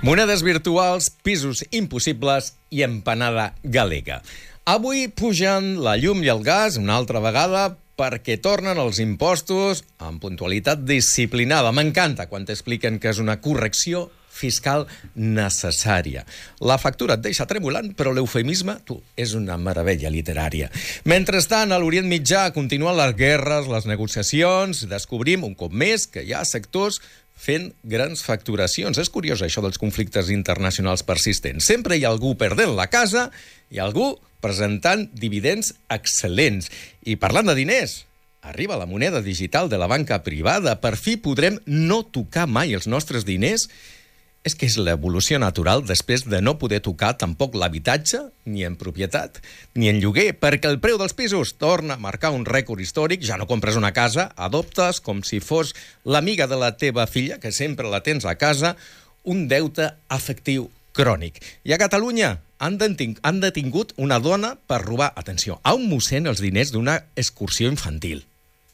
Monedes virtuals, pisos impossibles i empanada galega. Avui pugen la llum i el gas una altra vegada perquè tornen els impostos amb puntualitat disciplinada. M'encanta quan t'expliquen que és una correcció fiscal necessària. La factura et deixa tremolant, però l'eufemisme, és una meravella literària. Mentrestant, a l'Orient Mitjà continuen les guerres, les negociacions, descobrim un cop més que hi ha sectors fent grans facturacions. És curiós això dels conflictes internacionals persistents. Sempre hi ha algú perdent la casa i algú presentant dividends excel·lents. I parlant de diners, arriba la moneda digital de la banca privada. Per fi podrem no tocar mai els nostres diners. És que és l'evolució natural després de no poder tocar tampoc l'habitatge, ni en propietat, ni en lloguer, perquè el preu dels pisos torna a marcar un rècord històric. Ja no compres una casa, adoptes, com si fos l'amiga de la teva filla, que sempre la tens a casa, un deute afectiu crònic. I a Catalunya han detingut una dona per robar, atenció, a un mossèn els diners d'una excursió infantil.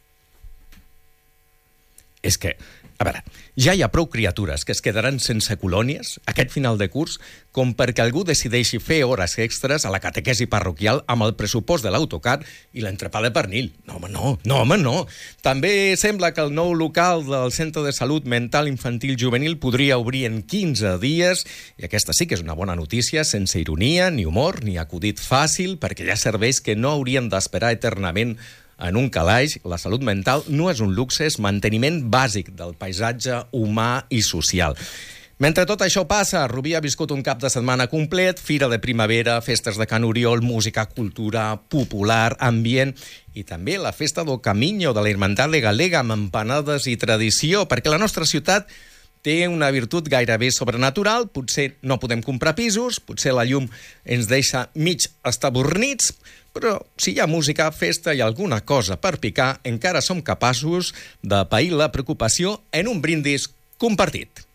És que, a veure, ja hi ha prou criatures que es quedaran sense colònies aquest final de curs com perquè algú decideixi fer hores extres a la catequesi parroquial amb el pressupost de l'autocar i l'entrepà de pernil. No, home, no. També sembla que el nou local del Centre de Salut Mental Infantil Juvenil podria obrir en 15 dies, i aquesta sí que és una bona notícia, sense ironia, ni humor, ni acudit fàcil, perquè hi ha serveis que no haurien d'esperar eternament en un calaix. La salut mental no és un luxe, és manteniment bàsic del paisatge humà i social. Mentre tot això passa, Rubí ha viscut un cap de setmana complet, fira de primavera, festes de Can Oriol, música, cultura popular, ambient, i també la festa do Camiño de la Irmandade Galega amb empanades i tradició, perquè la nostra ciutat té una virtut gairebé sobrenatural. Potser no podem comprar pisos, potser la llum ens deixa mig estabornits, però si hi ha música, festa i alguna cosa per picar, encara som capaços de pair la preocupació en un brindis compartit.